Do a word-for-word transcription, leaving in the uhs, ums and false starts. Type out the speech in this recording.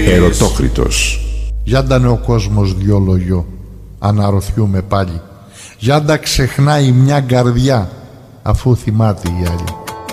Ερωτόκριτος. Γιάντα ο κόσμος δυο λογιό, αναρωθιούμε πάλι. Γιάντα ξεχνάει μια καρδιά, αφού θυμάται η άλλη.